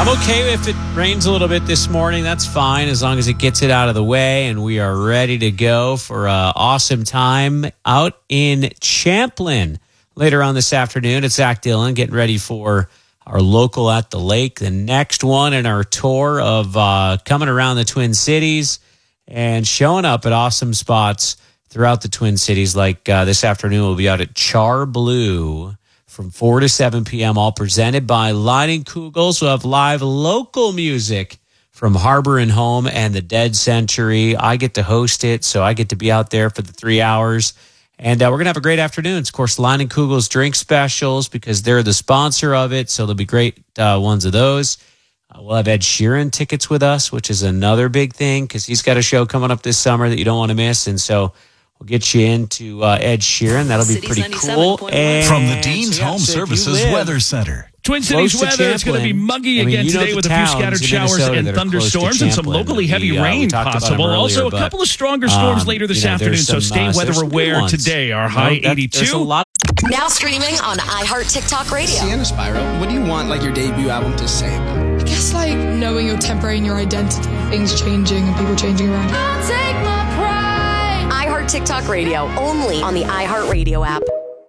I'm okay if it rains a little bit this morning. That's fine as long as it gets it out of the way. And we are ready to go for an awesome time out in Champlin later on this afternoon. It's Zach Dillon getting ready for our local at the lake, the next one in our tour of coming around the Twin Cities and showing up at awesome spots throughout the Twin Cities. Like this afternoon, we'll be out at Char Blue from 4 to 7 p.m., all presented by Leinenkugels. We'll have live local music from Harbor and Home and the Dead Century. I get to host it, so I get to be out there for the 3 hours. And we're going to have a great afternoon. Of course, Leinenkugels drink specials because they're the sponsor of it, so there'll be great ones of those. We'll have Ed Sheeran tickets with us, which is another big thing because he's got a show coming up this summer that you don't want to miss. And so we'll get you into Ed Sheeran. That'll be pretty cool. And from the Dean's Home Services Weather Center. Twin Cities weather, it's going to be muggy again today with a few scattered showers and thunderstorms and some locally heavy rain possible. Also, a couple of stronger storms later this afternoon, so stay weather aware today. Our high 82. Now streaming on iHeart TikTok Radio. Sienna Spiral, what do you want like your debut album to say about? I guess like knowing your temporary and your identity, things changing and people changing around. I'll take my pride. iHeart TikTok Radio, only on the iHeart Radio app.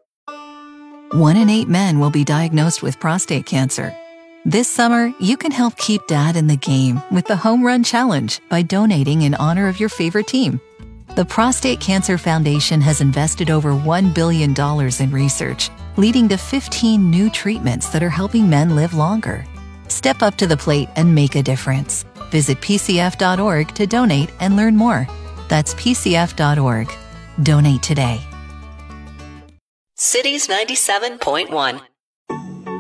1 in 8 men will be diagnosed with prostate cancer. This summer, you can help keep Dad in the game with the Home Run Challenge by donating in honor of your favorite team. The Prostate Cancer Foundation has invested over $1 billion in research, leading to 15 new treatments that are helping men live longer. Step up to the plate and make a difference. Visit PCF.org to donate and learn more. That's PCF.org. Donate today. Cities 97.1.